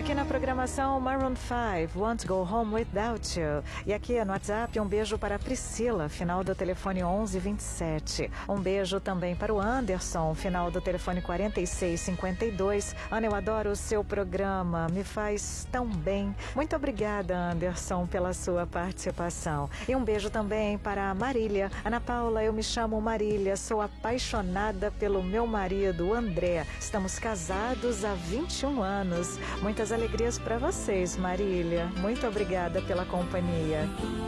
Aqui na programação Maroon 5, Won't Go Home Without You. E aqui no WhatsApp, um beijo para a Priscila, final do telefone 1127. Um beijo também para o Anderson, final do telefone 4652. Ana, eu adoro o seu programa, me faz tão bem. Muito obrigada, Anderson, pela sua participação. E um beijo também para a Marília. Ana Paula, eu me chamo Marília, sou apaixonada pelo meu marido, André. Estamos casados há 21 anos. Muitas alegrias para vocês, Marília. Muito obrigada pela companhia.